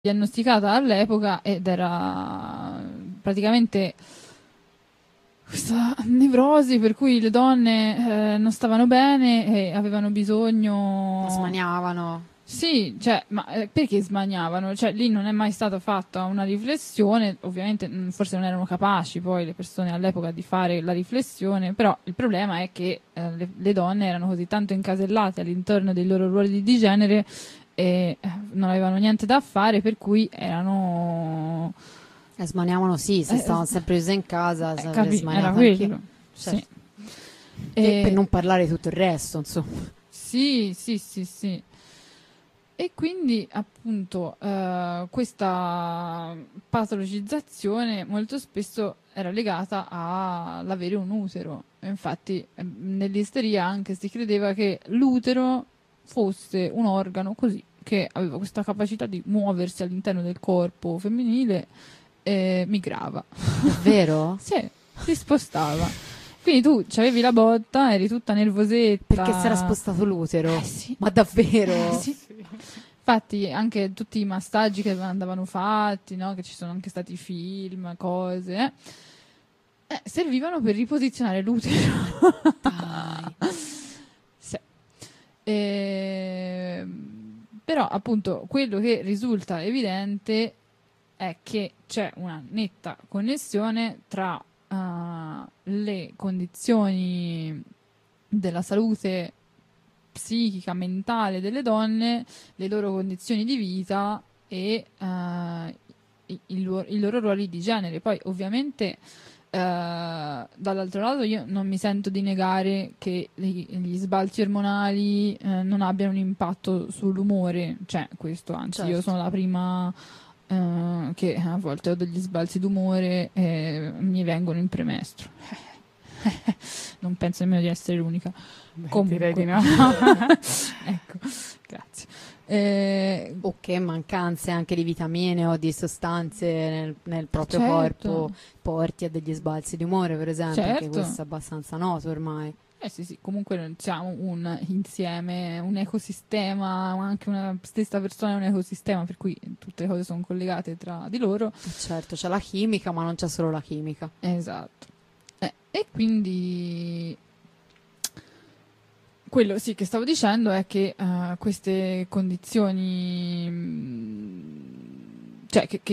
diagnosticata all'epoca ed era praticamente questa nevrosi per cui le donne non stavano bene e avevano bisogno... Smaniavano. Sì, cioè, ma perché smaniavano? Cioè, lì non è mai stata fatta una riflessione, ovviamente forse non erano capaci poi le persone all'epoca di fare la riflessione, però il problema è che le donne erano così tanto incasellate all'interno dei loro ruoli di genere e non avevano niente da fare, per cui erano... Smaniavano, sì, se stavano sempre chiuse in casa, era smaniato quello, anch'io. Certo. sì. E per non parlare di tutto il resto, insomma. Sì. E quindi appunto questa patologizzazione molto spesso era legata all'avere un utero. Infatti nell'isteria anche si credeva che l'utero fosse un organo così, che aveva questa capacità di muoversi all'interno del corpo femminile e migrava. Davvero? Sì, si spostava. Quindi tu c'avevi la botta, eri tutta nervosetta. Perché si era spostato l'utero? Sì. Ma davvero? Sì. Infatti anche tutti i massaggi che andavano fatti, no? Che ci sono anche stati film, cose, servivano per riposizionare l'utero. Dai. Sì. Però appunto quello che risulta evidente è che c'è una netta connessione tra le condizioni della salute psichica, mentale delle donne, le loro condizioni di vita e i loro ruoli di genere. Poi ovviamente dall'altro lato io non mi sento di negare che gli sbalzi ormonali non abbiano un impatto sull'umore, cioè questo, anzi certo. Io sono la prima che a volte ho degli sbalzi d'umore e mi vengono in premestro. Non penso nemmeno di essere l'unica. Comunque. Direi di no. Ecco, grazie. O che mancanze anche di vitamine o di sostanze nel proprio Certo. corpo porti a degli sbalzi di umore, per esempio, Certo. che questo è abbastanza noto ormai. Sì, comunque non siamo un insieme, un ecosistema, anche una stessa persona è un ecosistema, per cui tutte le cose sono collegate tra di loro. Certo, c'è la chimica, ma non c'è solo la chimica. Esatto. E quindi quello sì che stavo dicendo è che queste condizioni, cioè che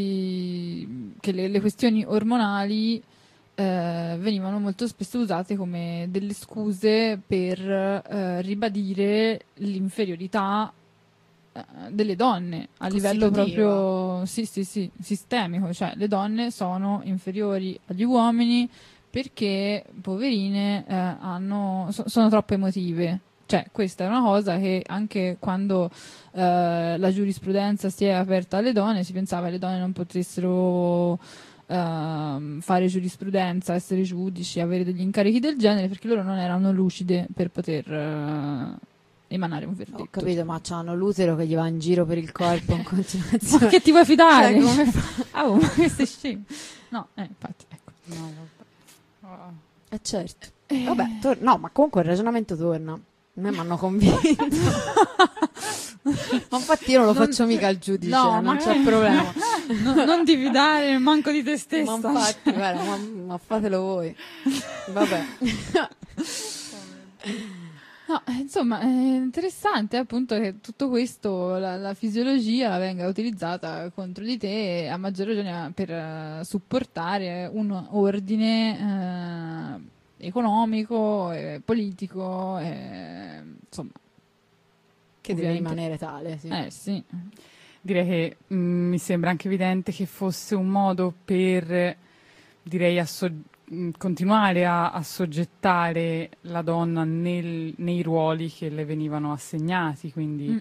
le questioni ormonali venivano molto spesso usate come delle scuse per ribadire l'inferiorità delle donne a livello proprio sistemico, cioè le donne sono inferiori agli uomini perché poverine sono troppo emotive. Cioè, questa è una cosa che anche quando la giurisprudenza si è aperta alle donne, si pensava che le donne non potessero fare giurisprudenza, essere giudici, avere degli incarichi del genere, perché loro non erano lucide per poter emanare un verdetto. Ho capito, ma c'hanno l'utero che gli va in giro per il corpo in continuazione. Ma che ti vuoi fidare? Cioè, come fa? Ma questo è scemo. No, infatti, ecco. No, vabbè. Certo. Vabbè, no, ma comunque il ragionamento torna. A me mi hanno convinto. Ma infatti io non lo faccio mica al giudice, no, non c'è problema. Non ti fidare manco di te stessa. Ma infatti, guarda, ma fatelo voi. Vabbè. No, insomma, è interessante appunto che tutto questo, la fisiologia venga utilizzata contro di te, a maggior ragione per supportare un ordine economico, politico, insomma. Che deve rimanere tale, sì. Sì. Direi che mi sembra anche evidente che fosse un modo per, direi, continuare a assoggettare la donna nei ruoli che le venivano assegnati, quindi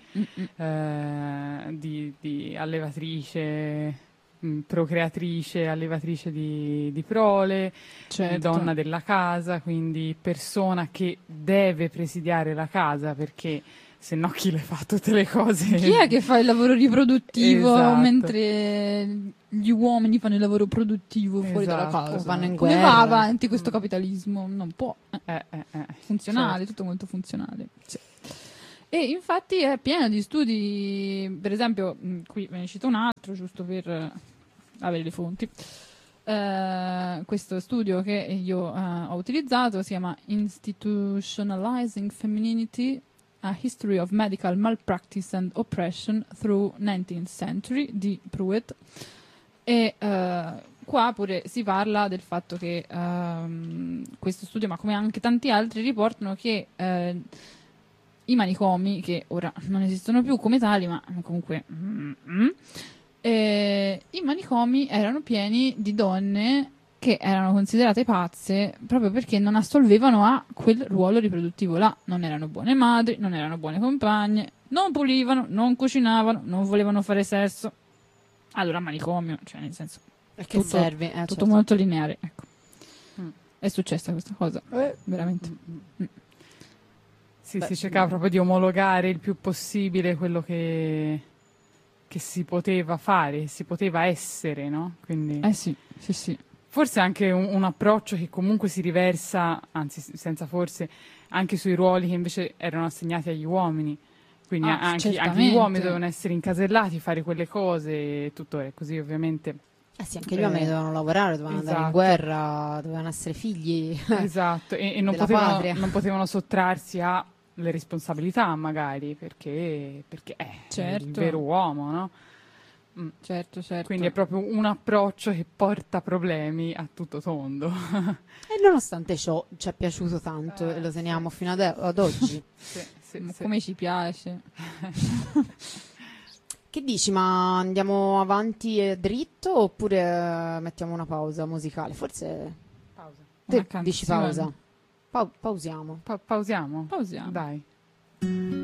di allevatrice, procreatrice, allevatrice di prole, Certo. donna della casa, quindi persona che deve presidiare la casa, perché se no chi le fa tutte le cose? Chi è che fa il lavoro riproduttivo Esatto. mentre gli uomini fanno il lavoro produttivo fuori dalla Esatto. casa? O vanno in Come guerra. va avanti questo capitalismo? Non può. Funzionale, Certo. tutto molto funzionale. Sì. E infatti è pieno di studi, per esempio, qui ve ne cito un altro, giusto per avere le fonti. Questo studio che io ho utilizzato si chiama Institutionalizing Femininity, A History of Medical Malpractice and Oppression Through 19th Century di Pruitt. E qua pure si parla del fatto che questo studio, ma come anche tanti altri, riportano che i manicomi, che ora non esistono più come tali, ma comunque i manicomi erano pieni di donne che erano considerate pazze proprio perché non assolvevano a quel ruolo riproduttivo là. Non erano buone madri, non erano buone compagne, non pulivano, non cucinavano, non volevano fare sesso. Allora manicomio, cioè nel senso, E che serve? tutto Certo. molto lineare, ecco. È successa questa cosa, veramente. Sì, si cercava proprio di omologare il più possibile quello che si poteva fare, si poteva essere, no? Quindi Sì, sì, sì. forse anche un approccio che comunque si riversa, anzi senza forse, anche sui ruoli che invece erano assegnati agli uomini. Quindi anche gli uomini dovevano essere incasellati, fare quelle cose e tutto è così ovviamente. Sì, anche gli uomini dovevano lavorare, dovevano andare in guerra, dovevano essere figli. Esatto, e non potevano sottrarsi alle responsabilità magari, perché è il vero uomo, no? Certo. Quindi è proprio un approccio che porta problemi a tutto tondo. E nonostante ciò ci è piaciuto tanto e lo teniamo fino ad oggi. Sì. Come ci piace. Che dici, ma andiamo avanti e dritto oppure mettiamo una pausa musicale? Forse Pausa. dici pausa. Pausiamo. Pausiamo? Pausiamo. Dai.